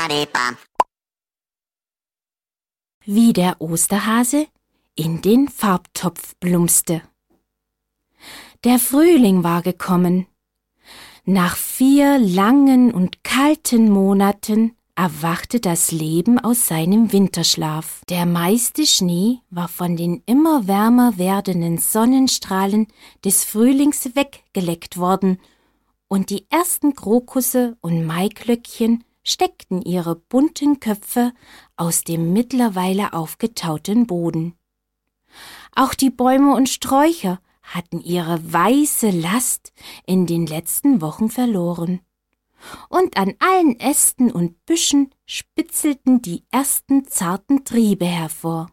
Wie der Osterhase in den Farbtopf plumpste. Der Frühling war gekommen. Nach 4 langen und kalten Monaten erwachte das Leben aus seinem Winterschlaf. Der meiste Schnee war von den immer wärmer werdenden Sonnenstrahlen des Frühlings weggeleckt worden, und die ersten Krokusse und Maiglöckchen steckten ihre bunten Köpfe aus dem mittlerweile aufgetauten Boden. Auch die Bäume und Sträucher hatten ihre weiße Last in den letzten Wochen verloren. Und an allen Ästen und Büschen spitzelten die ersten zarten Triebe hervor.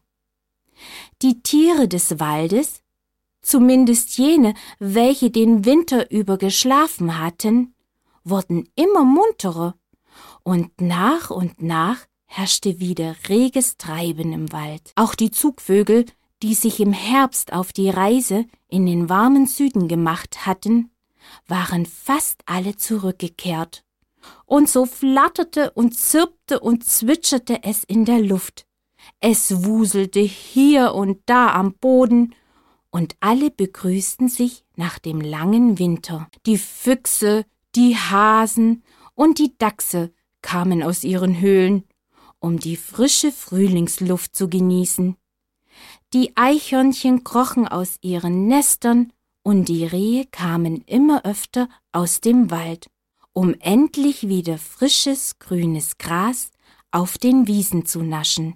Die Tiere des Waldes, zumindest jene, welche den Winter über geschlafen hatten, wurden immer munterer, und nach herrschte wieder reges Treiben im Wald. Auch die Zugvögel, die sich im Herbst auf die Reise in den warmen Süden gemacht hatten, waren fast alle zurückgekehrt. Und so flatterte und zirpte und zwitscherte es in der Luft. Es wuselte hier und da am Boden, und alle begrüßten sich nach dem langen Winter. Die Füchse, die Hasen und die Dachse kamen aus ihren Höhlen, um die frische Frühlingsluft zu genießen. Die Eichhörnchen krochen aus ihren Nestern, und die Rehe kamen immer öfter aus dem Wald, um endlich wieder frisches, grünes Gras auf den Wiesen zu naschen.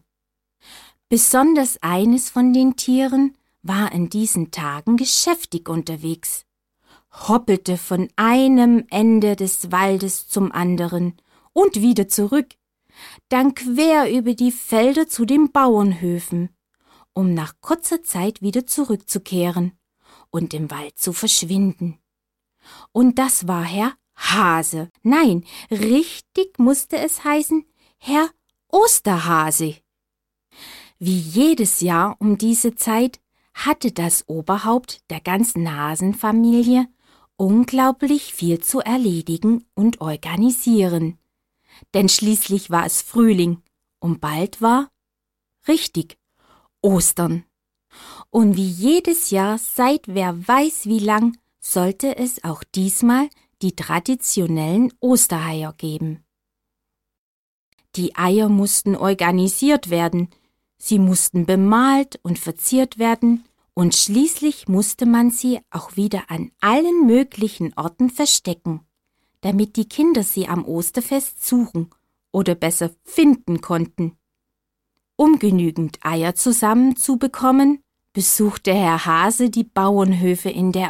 Besonders eines von den Tieren war in diesen Tagen geschäftig unterwegs, hoppelte von einem Ende des Waldes zum anderen und wieder zurück, dann quer über die Felder zu den Bauernhöfen, um nach kurzer Zeit wieder zurückzukehren und im Wald zu verschwinden. Und das war Herr Hase. Nein, richtig musste es heißen, Herr Osterhase. Wie jedes Jahr um diese Zeit hatte das Oberhaupt der ganzen Hasenfamilie unglaublich viel zu erledigen und organisieren. Denn schließlich war es Frühling und bald war, richtig, Ostern. Und wie jedes Jahr seit wer weiß wie lang sollte es auch diesmal die traditionellen Ostereier geben. Die Eier mussten organisiert werden, sie mussten bemalt und verziert werden, und schließlich musste man sie auch wieder an allen möglichen Orten verstecken, damit die Kinder sie am Osterfest suchen oder besser finden konnten. Um genügend Eier zusammenzubekommen, besuchte Herr Hase die Bauernhöfe in der